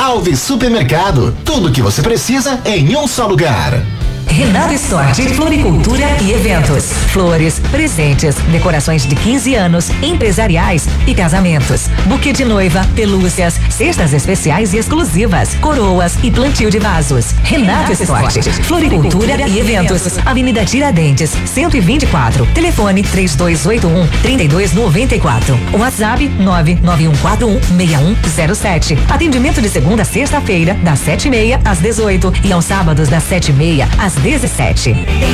Alves Supermercado, tudo que você precisa em um só lugar. Renato Store, floricultura e eventos. Flores, presentes, decorações de 15 anos, empresariais e casamentos. Buquê de noiva, pelúcias, cestas especiais e exclusivas, coroas e plantio de vasos. Renato Store, floricultura e eventos. Avenida Tiradentes, 124. Telefone 3281-3294. WhatsApp 99141-6107. Atendimento de segunda a sexta-feira, das 7:30 às 18 e aos sábados das 7:30 às 17.